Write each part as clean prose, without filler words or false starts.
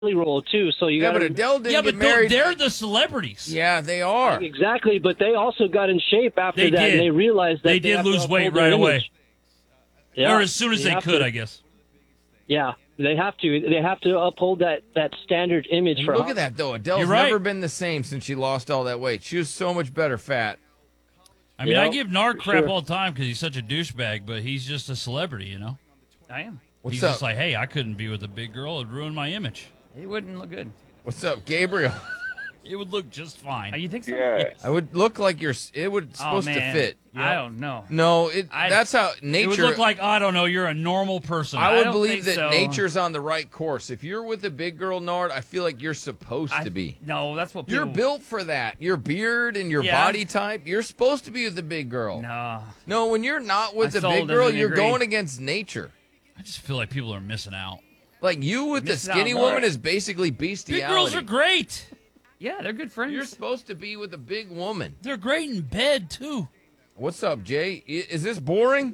role too. So you Yeah, got but Adele didn't get married. They're the celebrities. Yeah, they are. Exactly, but they also got in shape after They that, did. and they realized that They they did have to lose weight uphold their right away. image. Yeah, Or as soon as they have could, to. I guess. Yeah, they have to. They have to uphold that standard image. And For look at that, though. Adele's You're right. never been the same since she lost all that weight. She was so much better fat. I mean, Yeah, I give Nard for crap sure. all the time because he's such a douchebag, but he's just a celebrity, you know? I am. What's He's up? just like, hey, I couldn't be with a big girl. It'd ruin my image. It wouldn't look good. What's up, Gabriel? It would look just fine. Oh, you think so? Yes. I would look like it would supposed to man. fit. I don't know. No, that's how It nature. would look like, I don't know, you're a normal person. I would don't believe think that so. nature's on the right course. If you're with a big girl, Nard, I feel like you're supposed to be. No, that's what people... You're built for that. Your beard and your Yeah. body type. You're supposed to be with a big girl. No. No, when you're not with My a soul big girl, doesn't you're agree. going against nature. I just feel like people are missing out. Like you with the Missing out skinny on woman what? is basically bestiality. Big girls are great. Yeah, they're good friends. You're supposed to be with a big woman. They're great in bed, too. What's up, Jay? Is this boring?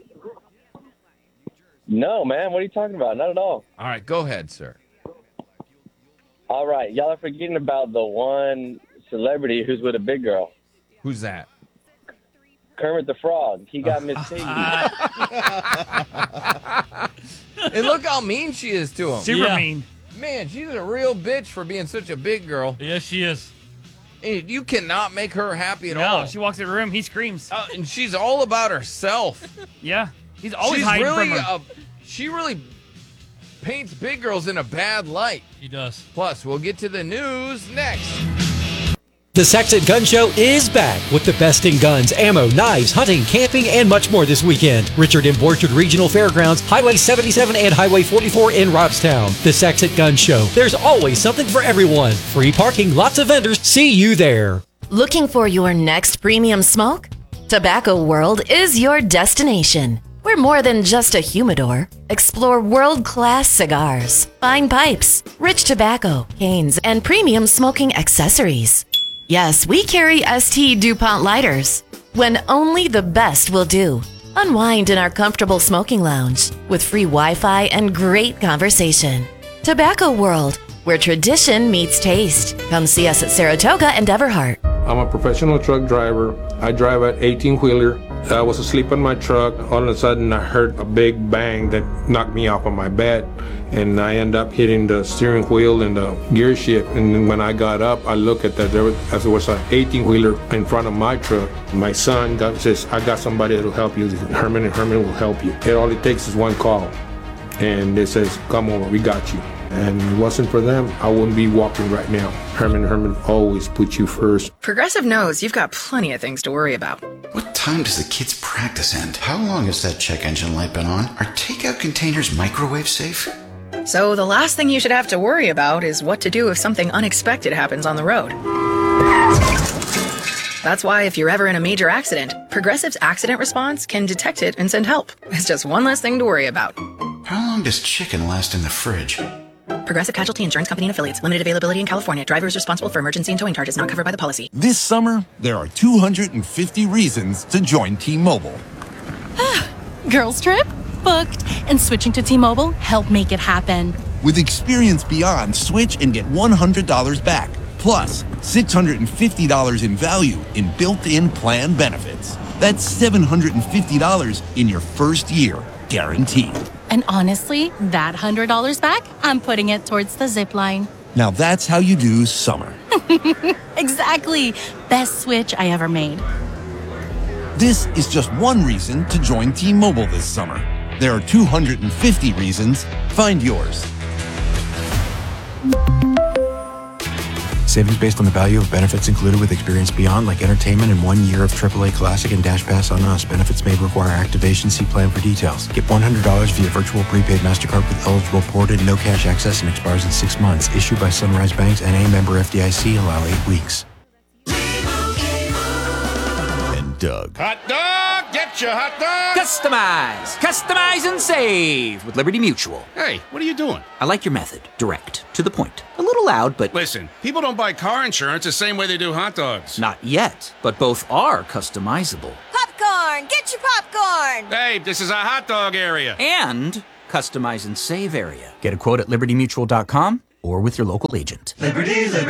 No, man. What are you talking about? Not at all. All right, go ahead, sir. All right. Y'all are forgetting about the one celebrity who's with a big girl. Who's that? Kermit the Frog. He got Miss Piggy. And look how mean she is to him. Super Yeah. mean. Man, she's a real bitch for being such a big girl. Yes, she is. And you cannot make her happy at No, all. she walks in the room, he screams. And she's all about herself. Yeah. He's always She's hiding really, from her. she really paints big girls in a bad light. He does. Plus, we'll get to the news next. The Saxon Gun Show is back with the best in guns, ammo, knives, hunting, camping, and much more this weekend. Richard M. Borchard Regional Fairgrounds, Highway 77 and Highway 44 in Robstown. The Saxon Gun Show. There's always something for everyone. Free parking, lots of vendors. See you there. Looking for your next premium smoke? Tobacco World is your destination. We're more than just a humidor. Explore world-class cigars, fine pipes, rich tobacco, canes, and premium smoking accessories. Yes, we carry ST DuPont lighters. When only the best will do. Unwind in our comfortable smoking lounge with free Wi-Fi and great conversation. Tobacco World, where tradition meets taste. Come see us at Saratoga and Everhart. I'm a professional truck driver. I drive an 18-wheeler. I was asleep in my truck. All of a sudden, I heard a big bang that knocked me off of my bed. And I end up hitting the steering wheel and the gear shift. And then when I got up, I looked at that. There was an 18-wheeler in front of my truck. My son says, I got somebody that will help you. Herman, and Herman will help you. All it takes is one call. And it says, come over, we got you. And if it wasn't for them, I wouldn't be walking right now. Herman always puts you first. Progressive knows you've got plenty of things to worry about. What time does the kids' practice end? How long has that check engine light been on? Are takeout containers microwave safe? So the last thing you should have to worry about is what to do if something unexpected happens on the road. That's why if you're ever in a major accident, Progressive's accident response can detect it and send help. It's just one less thing to worry about. How long does chicken last in the fridge? Progressive Casualty Insurance Company and Affiliates. Limited availability in California. Driver is responsible for emergency and towing charges not covered by the policy. This summer, there are 250 reasons to join T-Mobile. Girls trip? Booked. And switching to T-Mobile helped make it happen. With Experience Beyond, switch and get $100 back. Plus, $650 in value in built-in plan benefits. That's $750 in your first year, guaranteed. And honestly, that $100 back, I'm putting it towards the zip line. Now that's how you do summer. Exactly. Best switch I ever made. This is just one reason to join T-Mobile this summer. There are 250 reasons. Find yours. Savings based on the value of benefits included with Experience Beyond, like entertainment and 1 year of AAA Classic and Dash Pass on us. Benefits may require activation. See plan for details. Get $100 via virtual prepaid MasterCard with eligible ported, no cash access, and expires in 6 months. Issued by Sunrise Banks, N.A. member FDIC. Allow 8 weeks. And Doug. Hot dog! Get your hot dog! Customize and save with Liberty Mutual. Hey, what are you doing? I like your method. Direct. To the point. A little loud, but... Listen, people don't buy car insurance the same way they do hot dogs. Not yet, but both are customizable. Popcorn! Get your popcorn! Hey, this is a hot dog area. And customize and save area. Get a quote at libertymutual.com or with your local agent.